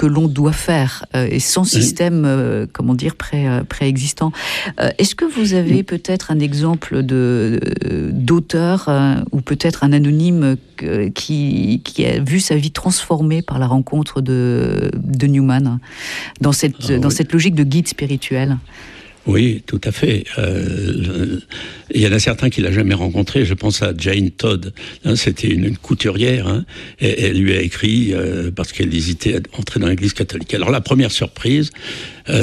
que l'on doit faire, et sans système, préexistant. Est-ce que vous avez peut-être un exemple d'auteur, ou peut-être un anonyme qui a vu sa vie transformée par la rencontre de Newman, dans cette logique de guide spirituel? Oui, tout à fait. Il y en a certains qu'il n'a jamais rencontrés. Je pense à Jane Todd. C'était une couturière. Et elle lui a écrit parce qu'elle hésitait à entrer dans l'Église catholique. Alors la première surprise,